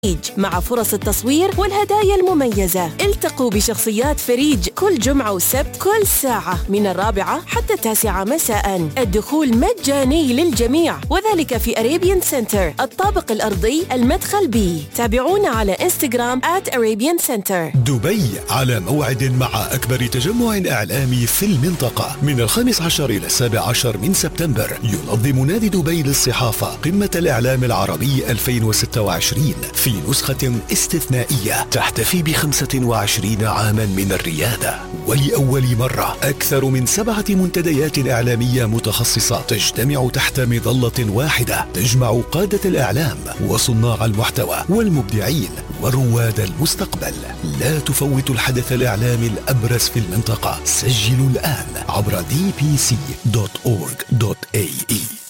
مع فرص التصوير والهدايا المميزة. التقوا بشخصيات فريج كل جمعة وسبت كل ساعة من 4 حتى 9 مساء. الدخول مجاني للجميع، وذلك في أريبيان سنتر الطابق الأرضي المدخل بي. تابعونا على انستغرام @Arabian Center. دبي على موعد مع أكبر تجمع إعلامي في المنطقة من 15 إلى 17 من سبتمبر. ينظم نادي دبي للصحافة قمة الإعلام العربي 2026 في نسخة استثنائية تحتفي ب25 عاما من الريادة. ولأول مرة أكثر من 7 منتديات إعلامية متخصصة تجتمع تحت مظلة واحدة تجمع قادة الإعلام وصناع المحتوى والمبدعين ورواد المستقبل. لا تفوتوا الحدث الإعلامي الأبرز في المنطقة. سجلوا الآن عبر dpc.org.ae.